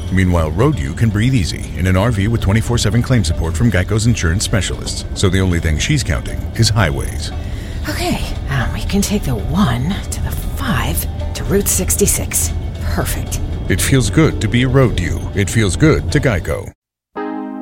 Meanwhile, Road U can breathe easy in an RV with 24/7 claim support from Geico's insurance specialists. So the only thing she's counting is highways. Okay, we can take the 1 to the 5 to Route 66. Perfect. It feels good to be Road U. It feels good to Geico.